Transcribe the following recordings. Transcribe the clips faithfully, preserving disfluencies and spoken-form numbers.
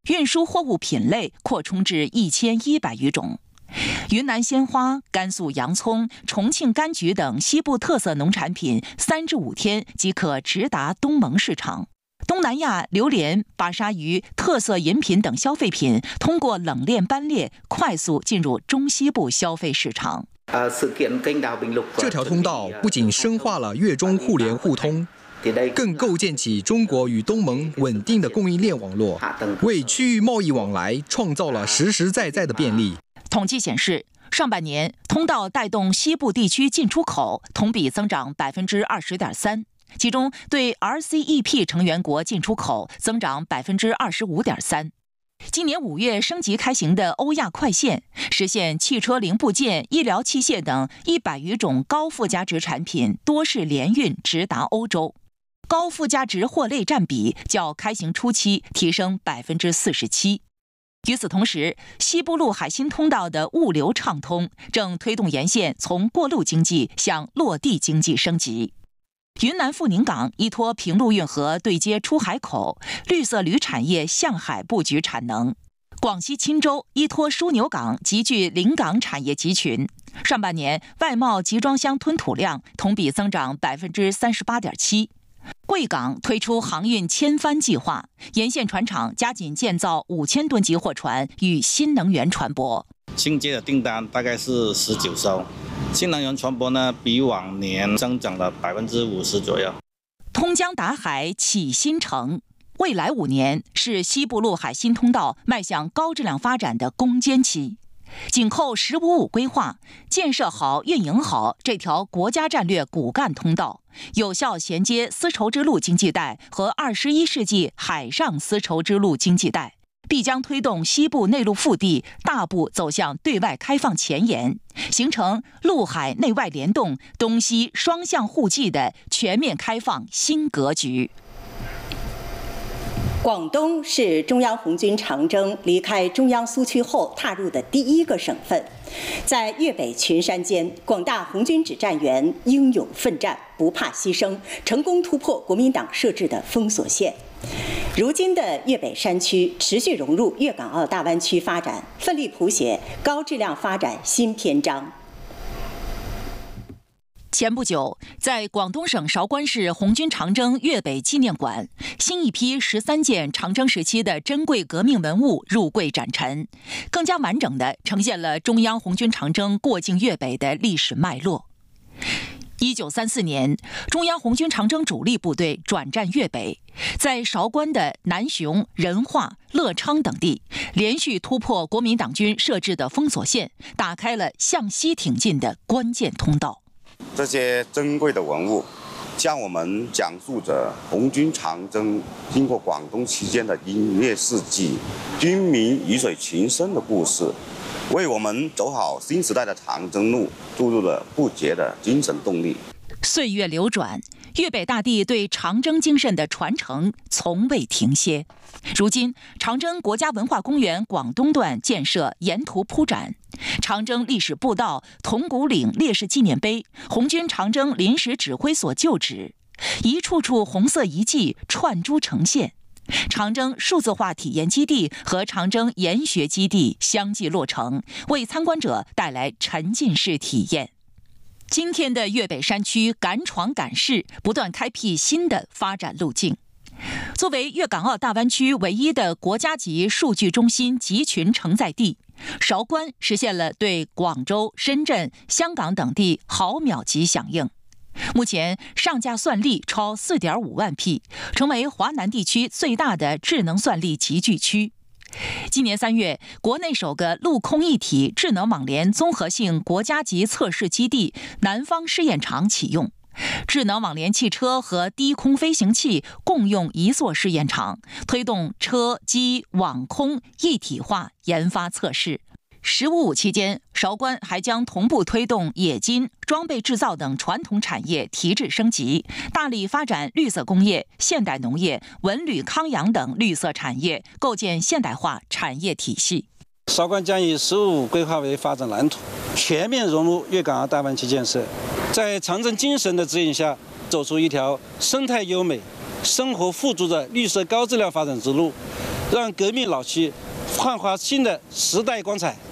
运输货物品类扩充至一千一百余种。云南鲜花、甘肃洋葱、重庆柑橘等西部特色农产品，三至五天即可直达东盟市场。东南亚榴莲、巴沙鱼、特色饮品等消费品，通过冷链班列快速进入中西部消费市场。 这条通道不仅深化了粤中互联互通，更构建起中国与东盟稳定的供应链网络，为区域贸易往来创造了实实在在的便利。 统计显示，上半年通道带动西部地区进出口同比增长百分之二十点三，其中对 R C E P 成员国进出口增长百分之二十五点三。今年五月升级开行的欧亚快线，实现汽车零部件、医疗器械等一百余种高附加值产品多式联运直达欧洲，高附加值货类占比较开行初期提升百分之四十七。与此同时，西部陆海新通道的物流畅通，正推动沿线从过路经济向落地经济升级。云南富宁港依托平陆运河对接出海口，绿色铝产业向海布局产能。广西钦州依托枢纽港集聚临港产业集群，上半年外贸集装箱吞吐量同比增长百分之三十八点七。贵港推出航运千帆计划，沿线船厂加紧建造五千吨级货船与新能源船舶。 新接的订单大概是十九艘，新能源船舶呢比往年增长了百分之五十左右。 通江达海启新城，未来五年是西部陆海新通道迈向高质量发展的攻坚期。紧扣“十五五”规划，建设好、运营好这条国家战略骨干通道，有效衔接丝绸之路经济带和二十一世纪海上丝绸之路经济带，必将推动西部内陆腹地大步走向对外开放前沿，形成陆海内外联动、东西双向互济的全面开放新格局。 广东是中央红军长征离开中央苏区后踏入的第一个省份，在粤北群山间，广大红军指战员英勇奋战，不怕牺牲，成功突破国民党设置的封锁线。如今的粤北山区持续融入粤港澳大湾区发展，奋力谱写高质量发展新篇章。 前不久，在广东省韶关市红军长征粤北纪念馆，新一批十三件长征时期的珍贵革命文物入柜展陈，更加完整地呈现了中央红军长征过境粤北的历史脉络。一九三四年，中央红军长征主力部队转战粤北，在韶关的南雄、仁化、乐昌等地，连续突破国民党军设置的封锁线，打开了向西挺进的关键通道。 这些珍贵的文物，向我们讲述着红军长征经过广东期间的英烈事迹、军民鱼水情深的故事，为我们走好新时代的长征路注入了不竭的精神动力。 岁月流转，粤北大地对长征精神的传承从未停歇。如今，长征国家文化公园广东段建设沿途铺展，长征历史步道、铜鼓岭烈士纪念碑、红军长征临时指挥所旧址，一处处红色遗迹串珠呈现。长征数字化体验基地和长征研学基地相继落成，为参观者带来沉浸式体验。今天的粤北山区敢闯敢试，不断开辟新的发展路径。作为粤港澳大湾区唯一的国家级数据中心集群承载地，韶关实现了对广州、深圳、香港等地毫秒级响应。目前上架算力超 四点五万P， 成为华南地区最大的智能算力集聚区。今年三月，国内首个陆空一体智能网联综合性国家级测试基地南方试验场启用，智能网联汽车和低空飞行器共用一座试验场，推动车机网空一体化研发测试。十五五期间，韶关还将同步推动冶金、装备制造等传统产业提质升级，大力发展绿色工业、现代农业、文旅康养等绿色产业，构建现代化产业体系。 韶关将以“十五五”规划为发展蓝图，全面融入粤港澳大湾区建设，在长征精神的指引下，走出一条生态优美、生活富足的绿色高质量发展之路， 让革命老区焕发新的时代光彩。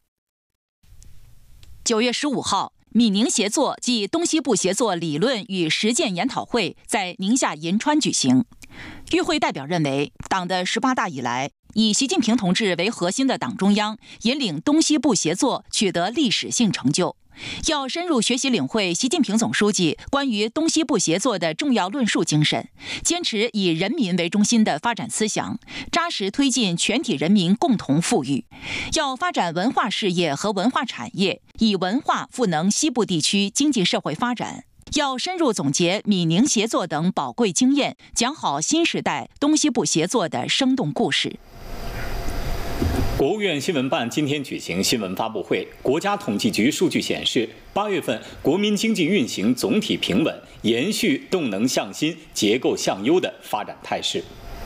九月十五号，闽宁协作暨东西部协作理论与实践研讨会在宁夏银川举行。与会代表认为，党的十八大以来，以习近平同志为核心的党中央引领东西部协作取得历史性成就。要深入学习领会习近平总书记关于东西部协作的重要论述精神，坚持以人民为中心的发展思想，扎实推进全体人民共同富裕。要发展文化事业和文化产业，以文化赋能西部地区经济社会发展。要深入总结闽宁协作等宝贵经验，讲好新时代东西部协作的生动故事。 国务院新闻办今天举行新闻发布会。国家统计局数据显示，八月份国民经济运行总体平稳，延续动能向新、结构向优的发展态势。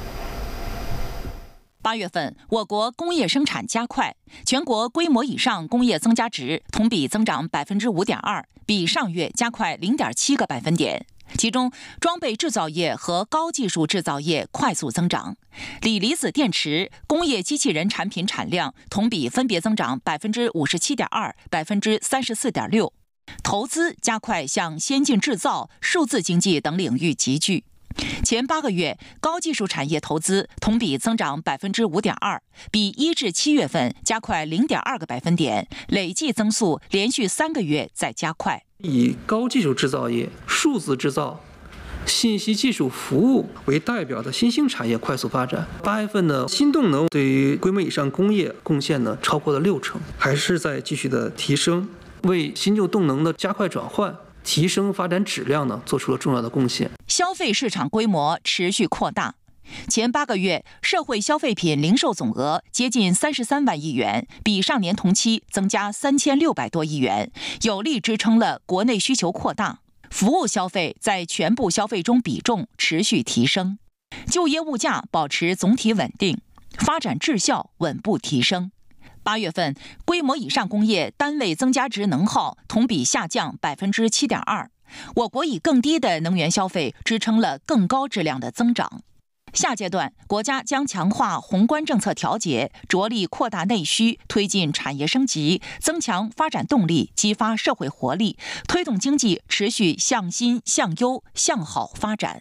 八月份，我国工业生产加快，全国规模以上工业增加值同比增长百分之五点二，比上月加快零点七个百分点。其中，装备制造业和高技术制造业快速增长，锂离子电池、工业机器人产品产量同比分别增长百分之五十七点二、百分之三十四点六。投资加快向先进制造、数字经济等领域集聚。前八个月，高技术产业投资同比增长百分之五点二，比一至七月份加快零点二个百分点，累计增速连续三个月在加快。 以高技术制造业、数字制造、信息技术服务为代表的新兴产业快速发展。八月份呢，新动能对于规模以上工业贡献呢超过了六成，还是在继续的提升，为新旧动能的加快转换、提升发展质量呢做出了重要的贡献。 消费市场规模持续扩大。前八个月，社会消费品零售总额接近三十三万亿元，比上年同期增加三千六百多亿元，有力支撑了国内需求扩大。服务消费在全部消费中比重持续提升，就业物价保持总体稳定，发展质效稳步提升。八月份，规模以上工业单位增加值能耗同比下降百分之七点二。我国以更低的能源消费支撑了更高质量的增长。下阶段，国家将强化宏观政策调节，着力扩大内需，推进产业升级，增强发展动力，激发社会活力，推动经济持续向新、向优、向好发展。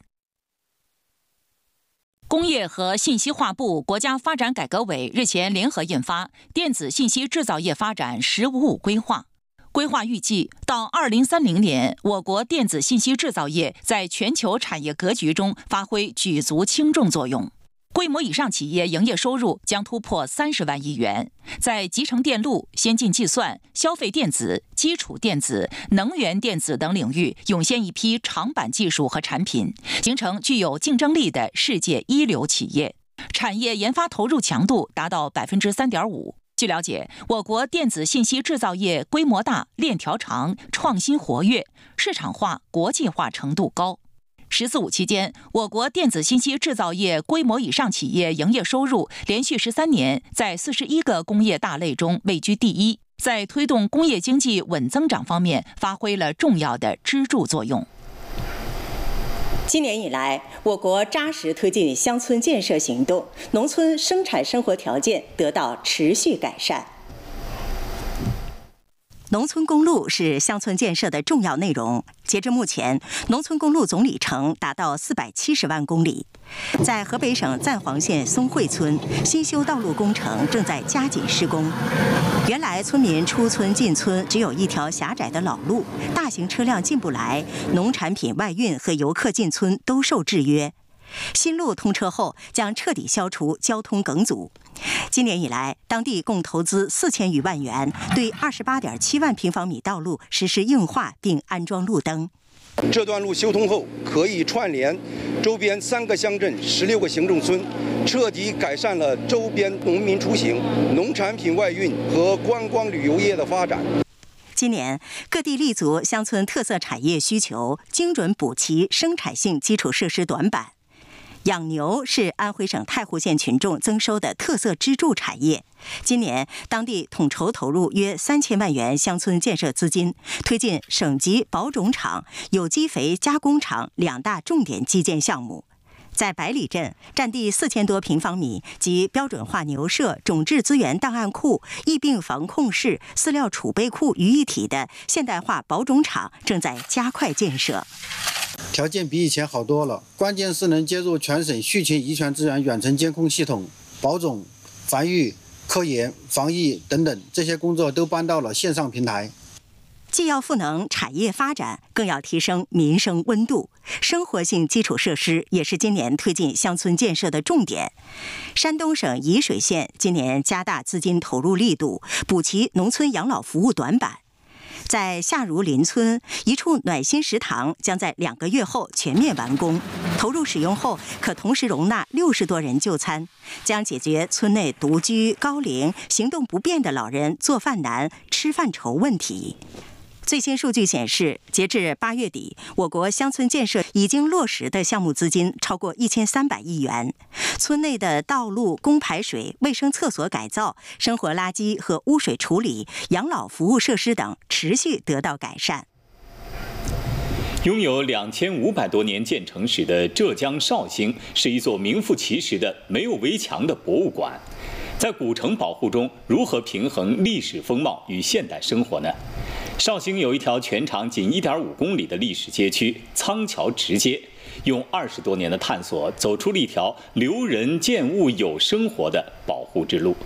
工业和信息化部、国家发展改革委日前联合印发《电子信息制造业发展“十五五”规划》。规划预计，到二零三零年，我国电子信息制造业在全球产业格局中发挥举足轻重作用。规模以上企业营业收入将突破三十万亿元，在集成电路、先进计算、消费电子、基础电子、能源电子等领域涌现一批长板技术和产品，形成具有竞争力的世界一流企业。产业研发投入强度达到百分之三点五。据了解，我国电子信息制造业规模大、链条长、创新活跃、市场化、国际化程度高。十四五期间，我国电子信息制造业规模以上企业营业收入连续十三年在四十一个工业大类中位居第一，在推动工业经济稳增长方面发挥了重要的支柱作用。 今年以来，我国扎实推进乡村建设行动，农村生产生活条件得到持续改善。农村公路是乡村建设的重要内容。截至目前，农村公路总里程达到四百七十万公里。在河北省赞皇县松汇村，新修道路工程正在加紧施工。原来村民出村进村只有一条狭窄的老路，大型车辆进不来，农产品外运和游客进村都受制约。新路通车后，将彻底消除交通梗阻。今年以来，当地共投资四千余万元，对二十八点七万平方米道路实施硬化并安装路灯。 这段路修通后，可以串联周边三个乡镇、十六个行政村，彻底改善了周边农民出行、农产品外运和观光旅游业的发展。 今年，各地立足乡村特色产业需求，精准补齐生产性基础设施短板。养牛是安徽省太湖县群众增收的特色支柱产业。今年，当地统筹投入约三千万元乡村建设资金，推进省级保种厂、有机肥加工厂两大重点基建项目。 在百里镇，占地四千多平方米及标准化牛舍、种质资源档案库、疫病防控室、饲料储备库于一体的现代化保种厂正在加快建设。 条件比以前好多了，关键是能接入全省畜禽遗传资源远程监控系统，保种、繁育、科研、防疫等等这些工作都搬到了线上平台。 既要赋能产业发展，更要提升民生温度。生活性基础设施也是今年推进乡村建设的重点。山东省沂水县今年加大资金投入力度，补齐农村养老服务短板。在夏如林村，一处暖心食堂将在两个月后全面完工，投入使用后可同时容纳六十多人就餐，将解决村内独居、高龄、行动不便的老人做饭难、吃饭愁问题。最新数据显示，截至八月底，我国乡村建设已经落实的项目资金超过一千三百亿元。村内的道路、供排水、卫生厕所改造、生活垃圾和污水处理、养老服务设施等持续得到改善。 拥有两千五百多年建成史的浙江绍兴，是一座名副其实的没有围墙的博物馆。在古城保护中，如何平衡历史风貌与现代生活呢？绍兴有一条全长仅 一点五公里的历史街区——仓桥直街，用二十多年的探索，走出了一条留人见物有生活的保护之路。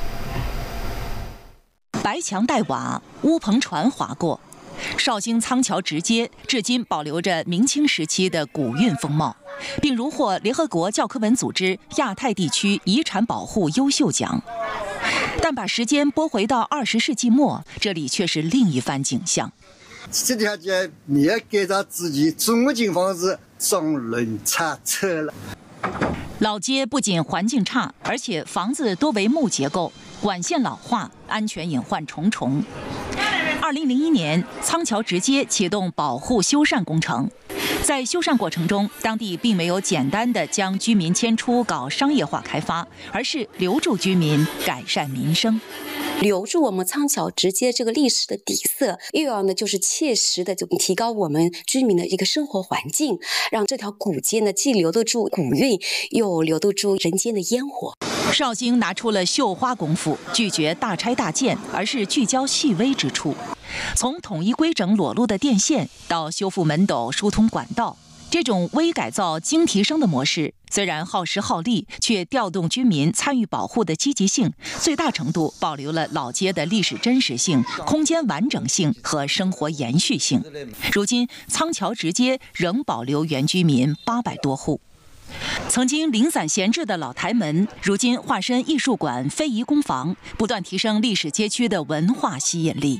白墙黛瓦，乌篷船划过，绍兴仓桥直街至今保留着明清时期的古韵风貌，并荣获联合国教科文组织亚太地区遗产保护优秀奖。但把时间拨回到二十世纪末，这里却是另一番景象。 这条街你要给他自己中国景房子装轮叉车了。 老街不仅环境差，而且房子多为木结构，管线老化，安全隐患重重。二零零一年，仓桥直街启动保护修缮工程。在修缮过程中，当地并没有简单的将居民迁出搞商业化开发，而是留住居民，改善民生。 留住我们仓桥直街这个历史的底色，又要呢就是切实的就提高我们居民的一个生活环境，让这条古街呢既留得住古韵，又留得住人间的烟火。 绍兴拿出了绣花功夫，拒绝大拆大建，而是聚焦细微之处。从统一规整裸露的电线到修复门斗、疏通管道，这种微改造精提升的模式，虽然耗时耗力，却调动居民参与保护的积极性，最大程度保留了老街的历史真实性、空间完整性和生活延续性。如今，仓桥直街仍保留原居民八百多户。曾经零散闲置的老台门，如今化身艺术馆、非遗工坊，不断提升历史街区的文化吸引力。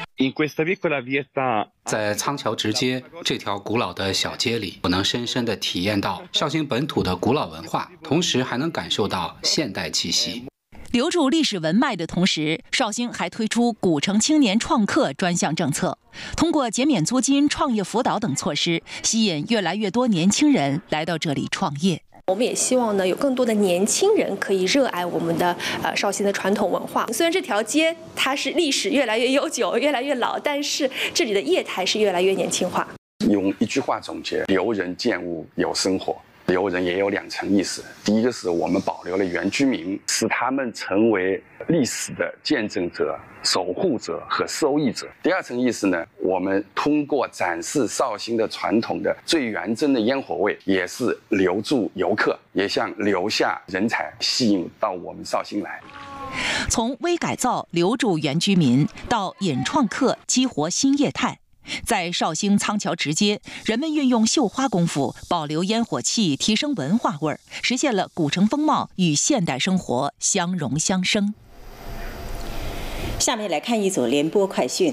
在仓桥直街这条古老的小街里，我能深深地体验到绍兴本土的古老文化，同时还能感受到现代气息。 留住历史文脉的同时，绍兴还推出古城青年创客专项政策，通过减免租金、创业辅导等措施，吸引越来越多年轻人来到这里创业。 我们也希望呢，有更多的年轻人可以热爱我们的呃绍兴的传统文化。虽然这条街它是历史越来越悠久、越来越老，但是这里的业态是越来越年轻化。 用一句话总结：留人见物有生活。留人也有两层意思，第一个是我们保留了原居民，使他们成为历史的见证者、守护者和受益者。第二层意思呢，我们通过展示绍兴的传统的最原真的烟火味，也是留住游客，也像留下人才，吸引到我们绍兴来。 从微改造留住原居民，到引创客激活新业态。在绍兴仓桥直街，人们运用绣花功夫，保留烟火气，提升文化味儿，实现了古城风貌与现代生活相融相生。 下面来看一组联播快讯。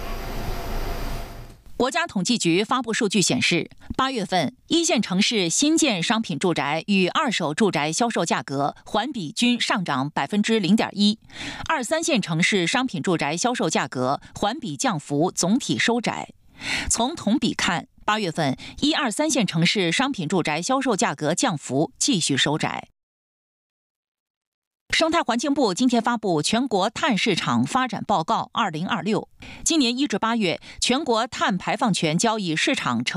国家统计局发布数据显示，八月份一线城市新建商品住宅与二手住宅销售价格环比均上涨百分之零点一，二三线城市商品住宅销售价格环比降幅总体收窄。从同比看，八月份一二三线城市商品住宅销售价格降幅继续收窄。生态环境部今天发布《全国碳市场发展报告二零二六》，今年一至八月，全国碳排放权交易市场呈